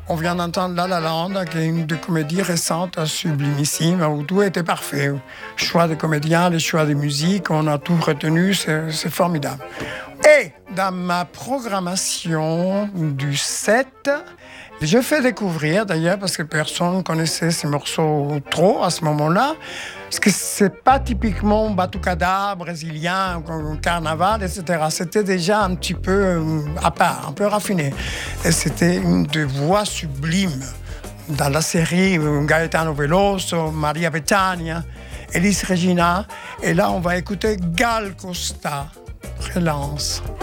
On vient d'entendre La La Land, qui est une des comédies récentes, sublimissime, où tout était parfait. Choix des comédiens, les choix des musiques, on a tout retenu, c'est formidable. Et dans ma programmation du 7, je fais découvrir, d'ailleurs, parce que personne ne connaissait ces morceaux trop à ce moment-là, parce que c'est pas typiquement batucada brésilien, carnaval, etc. C'était déjà un petit peu à part, un peu raffiné. Et c'était une des voix sublimes dans la série Gaetano Veloso, Maria Bethânia, Elis Regina. Et là, on va écouter Gal Costa, Relance.